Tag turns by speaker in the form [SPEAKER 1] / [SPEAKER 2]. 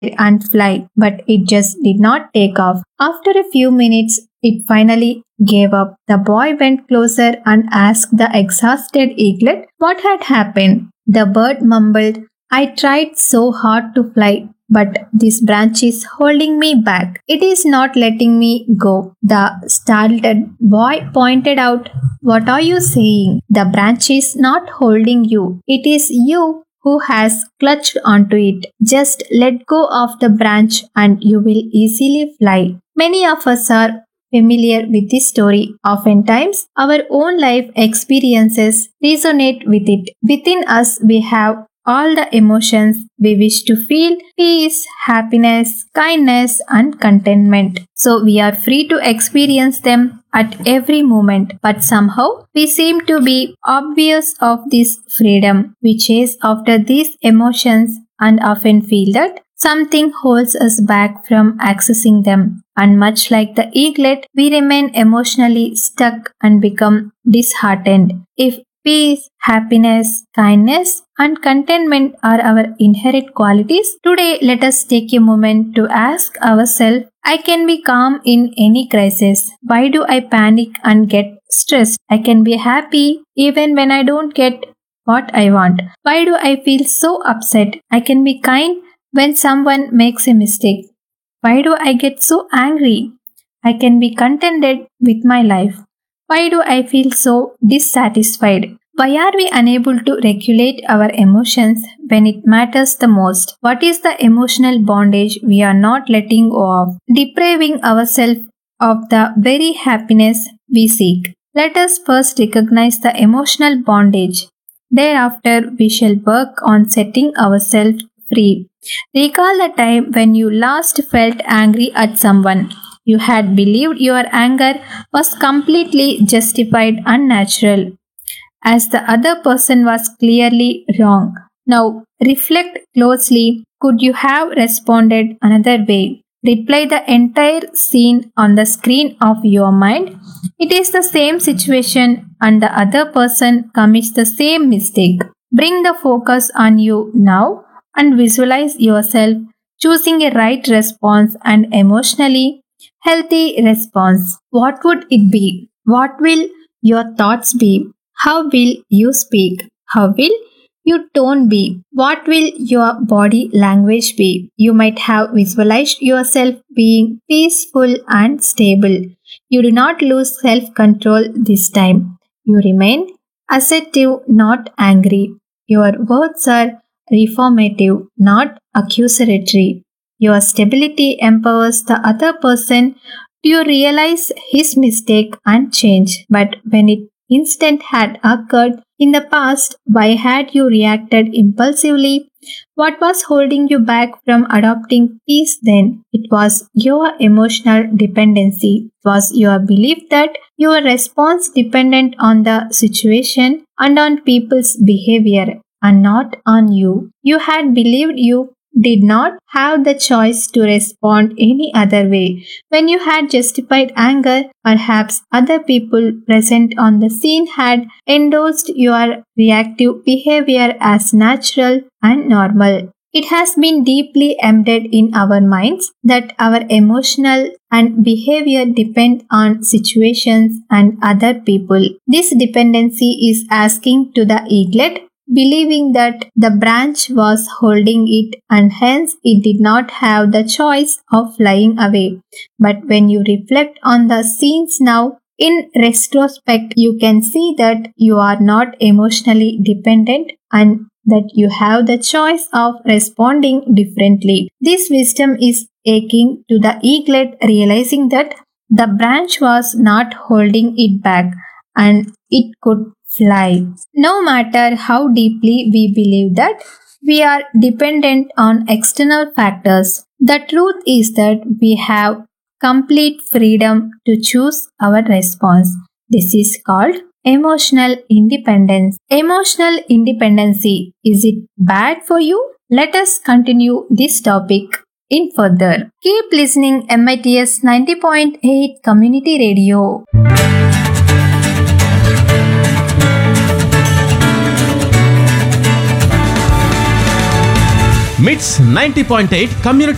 [SPEAKER 1] and fly, but it just did not take off. After a few minutes, it finally gave up. The boy went closer and asked the exhausted eaglet what had happened. The bird mumbled, I tried so hard to fly, but this branch is holding me back. It is not letting me go. The startled boy pointed out, what are you saying? The branch is not holding you. It is you who has clutched onto it. Just let go of the branch and you will easily fly. Many of us are familiar with this story. Oftentimes, our own life experiences resonate with it. Within us, we have all the emotions we wish to feel peace, happiness, kindness, and contentment. So, we are free to experience them at every moment, but somehow we seem to be obvious of this freedom. We chase after these emotions and often feel that something holds us back from accessing them. And much like the eaglet, we remain emotionally stuck and become disheartened. If peace, happiness, kindness, and contentment are our inherent qualities, today let us take a moment to ask ourselves, I can be calm in any crisis. Why do I panic and get stressed? I can be happy even when I don't get what I want. Why do I feel so upset? I can be kind when someone makes a mistake. Why do I get so angry? I can be contented with my life. Why do I feel so dissatisfied? Why are we unable to regulate our emotions when it matters the most? What is the emotional bondage we are not letting go of, depriving ourselves of the very happiness we seek? Let us first recognize the emotional bondage. Thereafter, we shall work on setting ourselves free. Recall the time when you last felt angry at someone. You had believed your anger was completely justified and natural, as the other person was clearly wrong. Now, reflect closely. Could you have responded another way? Replay the entire scene on the screen of your mind. It is the same situation and the other person commits the same mistake. Bring the focus on you now and visualize yourself choosing a right response and emotionally healthy response. What would it be? What will your thoughts be? How will you speak? How will your tone be? What will your body language be? You might have visualized yourself being peaceful and stable. You do not lose self control this time. You remain assertive, not angry. Your words are reformative, not accusatory. Your stability empowers the other person to realize his mistake and change. But when it instant had occurred in the past, why had you reacted impulsively? What was holding you back from adopting peace then? It was your emotional dependency. It was your belief that your response depended on the situation and on people's behavior and not on you. You had believed you did not have the choice to respond any other way. When you had justified anger, perhaps other people present on the scene had endorsed your reactive behavior as natural and normal. It has been deeply embedded in our minds that our emotional and behavior depend on situations and other people. This dependency is asking to the eaglet, believing that the branch was holding it and hence it did not have the choice of flying away. But when you reflect on the scenes now, in retrospect, you can see that you are not emotionally dependent and that you have the choice of responding differently. This wisdom is akin to the eaglet realizing that the branch was not holding it back and it could fly. No matter how deeply we believe that we are dependent on external factors, the truth is that we have complete freedom to choose our response. This is called emotional independence. Emotional independency, is it bad for you? Let us continue this topic in further. Keep listening MITS 90.8 Community Radio.
[SPEAKER 2] MITS 90.8 Community